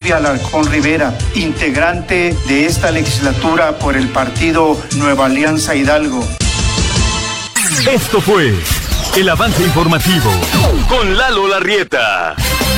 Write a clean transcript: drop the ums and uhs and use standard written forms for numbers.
Silvia Alarcón Rivera, integrante de esta legislatura por el partido Nueva Alianza Hidalgo. Esto fue el avance informativo con Lalo Larrieta.